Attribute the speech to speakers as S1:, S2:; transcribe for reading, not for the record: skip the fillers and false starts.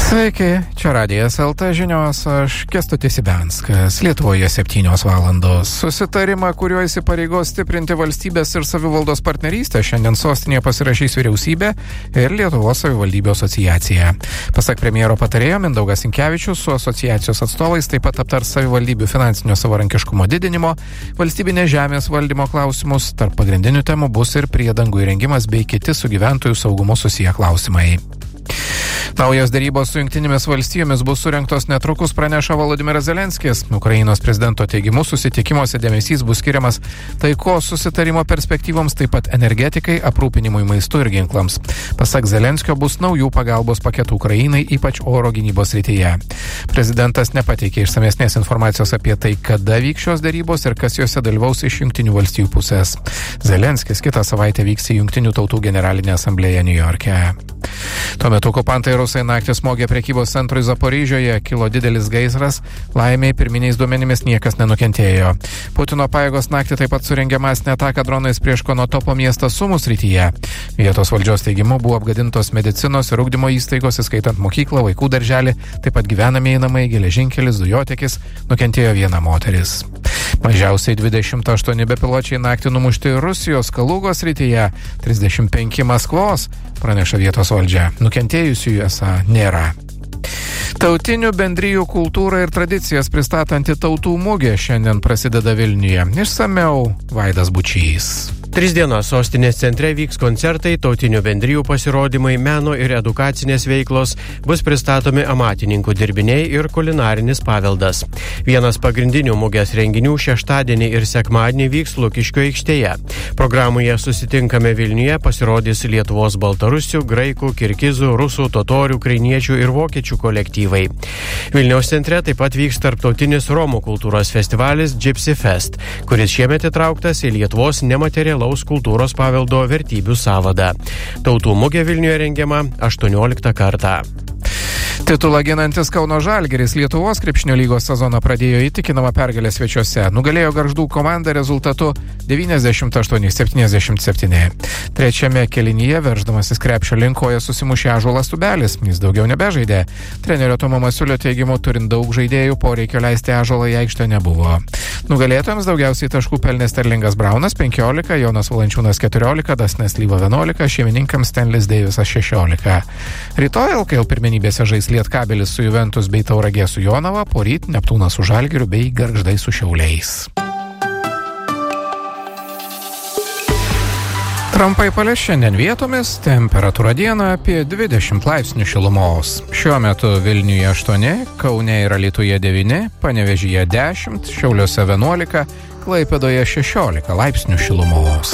S1: Sveiki, čia Radijas LT žinios, aš Kęstutis Ibenskas. Lietuvoje 7 valandos. Susitarimą, kuriuo įsipareigos stiprinti valstybės ir savivaldos partnerystę, šiandien sostinėje pasirašys vyriausybė ir Lietuvos savivaldybių asociacija. Pasak premjero patarėjo Mindaugas Sinkevičius su asociacijos atstovais taip pat aptars savivaldybių finansinio savarankiškumo didinimo, valstybinės žemės valdymo klausimus. Tarp pagrindinių temų bus ir priedangų įrengimas bei kiti su gyventojų saugumu susiję klausimai. Naujos dėrybos su Jungtinėmis valstijomis bus surengtos netrukus, praneša Volodymyras Zelenskis. Ukrainos prezidento teigimu susitikimuose dėmesys bus skiriamas taikos susitarimo perspektyvoms, taip pat energetikai, aprūpinimui maistu ir ginklams. Pasak Zelenskio bus naujų pagalbos paketų Ukrainai, ypač oro gynybos srityje. Prezidentas nepateikė išsamesnės informacijos apie tai, kada vyks šios dėrybos ir kas juose dalyvaus iš Jungtinių valstijų pusės. Zelenskis kitą savaitę vyks į Jungtinių tautų generalinę asamblėją Niujorke. Tuo metu okupantai rusai naktį smogė prekybos centrui Zaporižioje, kilo didelis gaisras, laimiai pirminiais duomenimis niekas nenukentėjo. Putino pajėgos naktį taip pat surengė masinę ataką dronais prieš Konotopo miestą Sumų srityje. Vietos valdžios teigimu buvo apgadintos medicinos ir ugdymo įstaigos, įskaitant mokyklą, vaikų darželį, taip pat gyvenamieji namai, geležinkelis, dujotekis, nukentėjo viena moteris. Mažiausiai 28 bepiločiai naktį numušti Rusijos Kalugos srityje, 35 Maskvos, praneša vietos valdžia. Nukentėjusių esą nėra. Tautinių bendrijų kultūrą ir tradicijas pristatanti tautų mugė šiandien prasideda Vilniuje. Išsamiau Vaidas Bučys.
S2: 3 dienas sostinės centre vyks koncertai, tautinių bendrijų pasirodymai, meno ir edukacinės veiklos, bus pristatomi amatininkų dirbiniai ir kulinarinis paveldas. Vienas pagrindinių mugės renginių šeštadienį ir sekmadienį vyks Lukiškių aikštėje. Programoje Susitinkame Vilniuje pasirodys Lietuvos baltarusių, graikų, kirgizų, rusų, totorių, ukrainiečių ir vokiečių kolektyvai. Vilniaus centre taip pat vyks tarptautinis Romų kultūros festivalis Gypsy Fest, kuris šiemet įtrauktas į Lietuvos nematerialaus kultūros paveldo vertybių sąvadą. Tautų mugė Vilniuje rengiama 18 kartą.
S1: Titulą ginantis Kauno Žalgiris Lietuvos krepšinio lygos sezoną pradėjo įtikinamą pergalę svečiuose. Nugalėjo Gargždų komandą rezultatu 98-77. Trečiame kėlinyje verždamasis krepšio link koją susimušė Ąžuolas Tubelis. Jis daugiau nebežaidė. Trenerio Tomo Masiulio teigimu, turint daug žaidėjų, poreikio leisti Ąžuolą į aikštę nebuvo. Nugalėtojams daugiausiai taškų pelnė Sterlingas Braunas 15, Jonas Valančiūnas 14, Dustinas Slyva 11, šeimininkams Stenlis Deivisas 16. Rytoj LKL pirmenybėse žais Lietkabelis su Juventus bei Tauragė su Jonava, poryt Neptūnas su Žalgiriu bei Gargždai su Šiauliais. Trumpai palis šiandien vietomis, temperatūra dieną apie 20 laipsnių šilumos. Šiuo metu Vilniuje 8, Kaune ir Alytuje 9, Panevėžyje 10, Šiauliuose 11, Klaipėdoje 16 laipsnių šilumos.